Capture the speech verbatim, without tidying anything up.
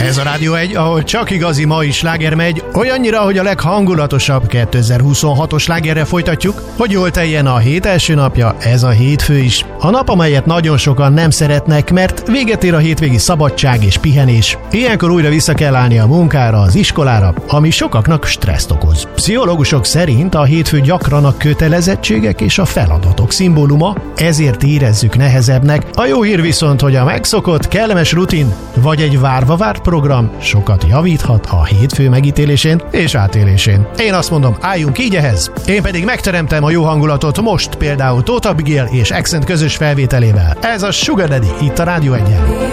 Ez a Rádió egy, ahol csak igazi mai sláger megy, olyannyira, hogy a leghangulatosabb kétezer-huszonhatos slágerre folytatjuk, hogy jól teljen a hét első napja, ez a hétfő is. A nap, amelyet nagyon sokan nem szeretnek, mert véget ér a hétvégi szabadság és pihenés. Ilyenkor újra vissza kell állni a munkára, az iskolára, ami sokaknak stresszt okoz. Pszichológusok szerint a hétfő gyakran a kötelezettségek és a feladatok szimbóluma, ezért érezzük nehezebbnek. A jó hír viszont, hogy a megszokott, kellemes rutin, vagy egy várva várt program sokat javíthat a hétfő megítélésén és átélésén. Én azt mondom, álljunk így ehhez. Én pedig megteremtem a jó hangulatot most például Tóth Abigail és Accent közös felvételével. Ez a Sugar Daddy itt a Rádió egyen.